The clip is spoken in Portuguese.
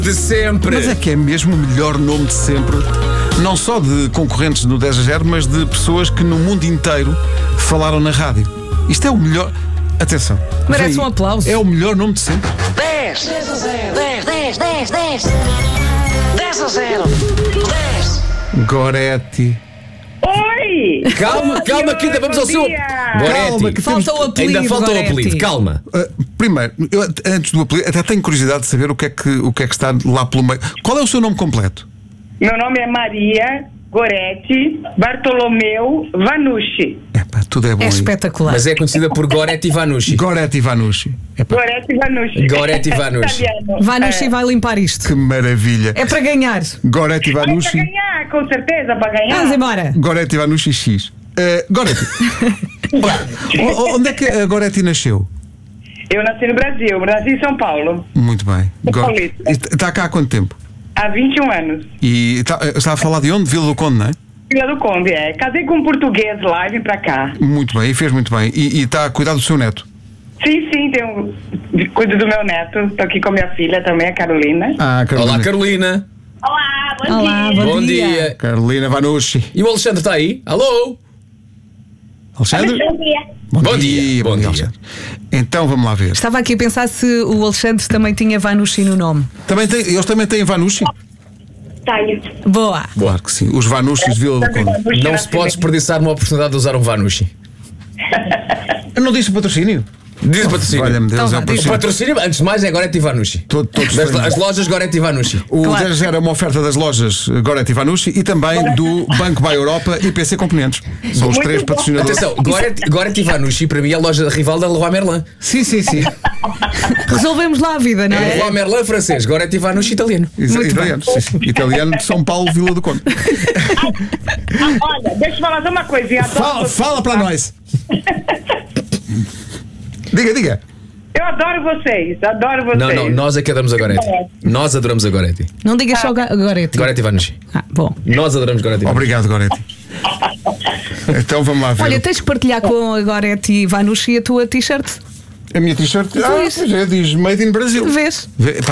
De sempre. Mas é que é mesmo o melhor nome de sempre. Não só de concorrentes no 10-0, mas de pessoas que no mundo inteiro falaram na rádio. Isto é o melhor. Atenção. Merece Vem, um aplauso. É o melhor nome de sempre. 10 a 0. 10 a 0. 10. Goretti. Oi! Calma, que ainda vamos ao seu. Calma, que Falta o apelido. Ainda falta o Goretti. apelido, calma. Primeiro, eu, antes do apelido, até tenho curiosidade de saber o que é que está lá pelo meio. Qual é o seu nome completo? Meu nome é Maria Goretti Bartolomeu Vanucci. Epá, tudo é bom É aí. espetacular. Mas é conhecida por Goretti Vanucci. Goretti Vanucci. Epá, Goretti Vanucci. Goretti Vanucci. Italiano. Vanucci vai limpar isto. que maravilha. É para ganhar. Goretti Para Vanucci. ganhar, com certeza, para ganhar. Vamos embora. Goretti Vanucci X. Goretti. Onde é que a Goretti nasceu? Eu nasci no Brasil, em São Paulo, Muito bem. Paulista. Está cá há quanto tempo? há 21 anos. E está a falar de onde? Vila do Conde, não é? Filha do Conde, é. Casei com um português lá e vim para cá. Muito bem, e fez muito bem. E está a cuidar do seu neto? Sim, cuido do meu neto. Estou aqui com minha filha também, a Carolina. Ah, Carolina. Olá, Carolina. Olá, bom Olá, dia. bom dia. dia. Carolina Vanucci. E o Alexandre está aí? Alô? Alexandre? Bom dia. Bom dia. Bom dia. Alexandre. Então vamos lá ver. Estava aqui a pensar se o Alexandre também tinha Vanucci no nome. Eles também têm Vanucci? Tenho. Boa. Claro que sim. Os Vanuccis de Vila do Conde. Não se pode desperdiçar uma oportunidade de usar um Vanucci. Eu não disse patrocínio? Diz patrocínio. Valha-me Deus, Então é um vá, diz. O patrocínio. patrocínio, antes de mais, é Goretti Vanucci. Todos As lojas Goretti Vanucci. O Claro. 10 é uma oferta das lojas Goretti Vanucci e também do Banco By Europa e PC Componentes. São os três patrocinadores. Atenção, Goretti Vanucci para mim é a loja rival da Leroy Merlin. Sim. Resolvemos lá a vida, não é? Leroy Merlin francês, Goretti Vanucci italiano. Italiano, sim. Italiano de São Paulo, Vila do Conde. Olha, deixa eu falar só uma coisinha. Fala para nós. Diga. Eu adoro vocês, adoro vocês. Não, nós é que adoramos a Goretti. Nós adoramos a Goretti. Não digas só Goretti. Goretti Vanucci. Ah, bom. Nós adoramos Goretti Vanucci. Obrigado, Goretti. Então vamos lá ver. Olha, tens que partilhar com a Goretti Vanucci a tua t-shirt. A minha t-shirt Pois. pois é, diz Made in Brasil. Vês?